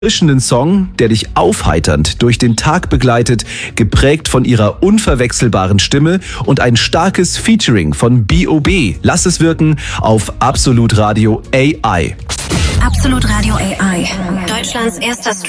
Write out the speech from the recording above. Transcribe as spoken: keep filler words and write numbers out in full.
erfrischenden Song, der dich aufheiternd durch den Tag begleitet, geprägt von ihrer unverwechselbaren Stimme und ein starkes Featuring von B O B. Lass es wirken auf Absolut Radio A I. Absolut Radio A I. Deutschlands erster Stream.